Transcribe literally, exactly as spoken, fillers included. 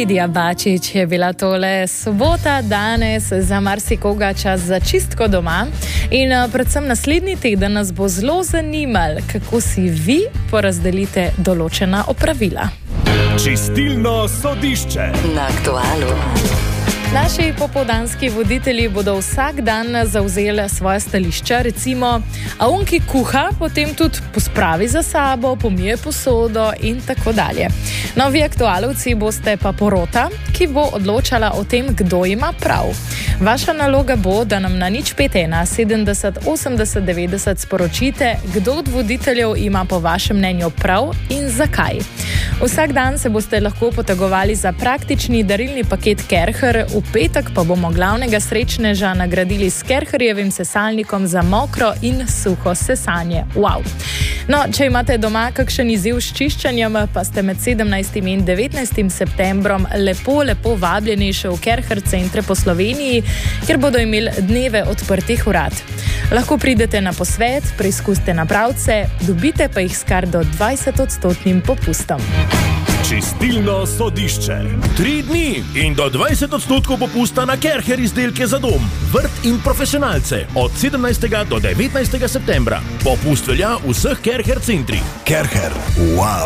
Lidija Bačič je bila tole. Sobota danes za marsikoga čas za čistko doma in predvsem naslednji teden nas bo zelo zanimalo, kako si vi porazdelite določena opravila. Čistilno sodišče na Aktualu. Naši popoldanski voditelji bodo vsak dan zavzeli svoje stališča, recimo, a on, ki kuha, potem tudi pospravi za sabo, pomije posodo in tako dalje. Novi aktualovci boste pa porota, ki bo odločala o tem, kdo ima prav. Vaša naloga bo, da nam na nič pet ena sedemdeset osemdeset devetdeset sporočite, kdo od voditeljev ima po vašem mnenju prav in zakaj. Vsak dan se boste lahko potegovali za praktični darilni paket Kercher, v petek pa bomo glavnega srečneža nagradili s Kercherjevim sesalnikom za mokro in suho sesanje. Wow! No, če imate doma kakšen izziv s čiščenjem, pa ste med sedemnajstim in devetnajstim septembrom lepo, lepo vabljeni še v Kercher centre po Sloveniji, kjer bodo imeli dneve odprtih vrat. Lahko pridete na posvet, preizkusite napravce, dobite pa jih s kar do dvajset odstotnim popustom. Čistilno sodišče. Tri dni in do dvajset odstotkov popusta na Kercher izdelke za dom, vrt in profesionalce od sedemnajstega do devetnajstega septembra. Popust velja v vseh Kercher centrih. Kercher. Wow!